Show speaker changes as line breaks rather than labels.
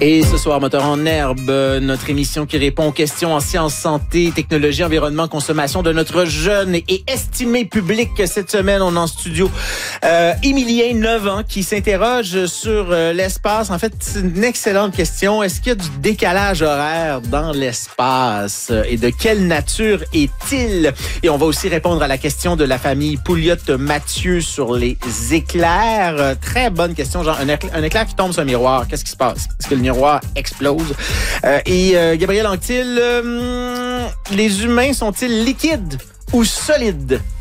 Et ce soir, Moteur en herbe, notre émission qui répond aux questions en sciences, santé, technologie, environnement, consommation de notre jeune et estimé public. Cette semaine, on est en studio Émilien, 9 ans, qui s'interroge sur l'espace. En fait, c'est une excellente question. Est-ce qu'il y a du décalage horaire dans l'espace? Et de quelle nature est-il? Et on va aussi répondre à la question de la famille Pouliot-Mathieu sur les éclairs. Très bonne question. Genre, un éclair qui tombe sur un miroir. Qu'est-ce qui se passe? Est-ce que le miroir explose? Gabriel Anctil, les humains sont-ils liquides ou solides?